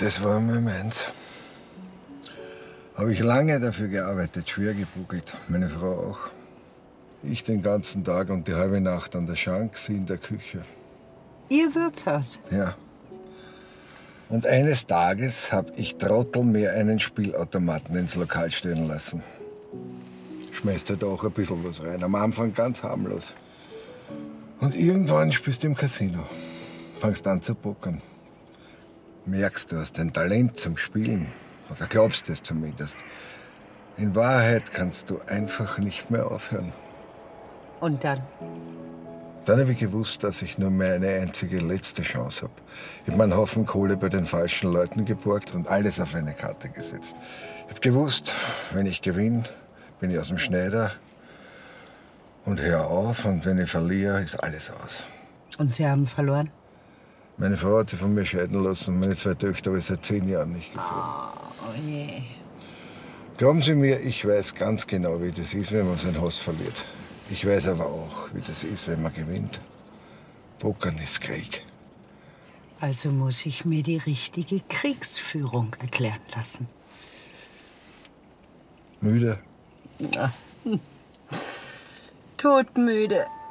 Das war mir meins. Habe ich lange dafür gearbeitet, schwer gebuckelt. Meine Frau auch. Ich den ganzen Tag und die halbe Nacht an der Schank, sie in der Küche. Ihr Wirtshaus? Ja. Und eines Tages habe ich Trottel mir einen Spielautomaten ins Lokal stellen lassen. Schmeißt halt auch ein bisschen was rein. Am Anfang ganz harmlos. Und irgendwann spielst du im Casino. Fangst an zu pokern. Merkst, du hast ein Talent zum Spielen. Oder glaubst es zumindest. In Wahrheit kannst du einfach nicht mehr aufhören. Und dann? Dann habe ich gewusst, dass ich nur mehr eine einzige letzte Chance habe. Ich habe meinen Haufen Kohle bei den falschen Leuten geborgt und alles auf eine Karte gesetzt. Ich habe gewusst, wenn ich gewinne, bin ich aus dem Schneider und hör auf. Und wenn ich verliere, ist alles aus. Und Sie haben verloren? Meine Frau hat sich von mir scheiden lassen. Meine zwei Töchter habe ich seit 10 Jahren nicht gesehen. Oh je. Glauben Sie mir, ich weiß ganz genau, wie das ist, wenn man sein Haus verliert. Ich weiß aber auch, wie das ist, wenn man gewinnt. Pokern ist Krieg. Also muss ich mir die richtige Kriegsführung erklären lassen. Müde? Todmüde.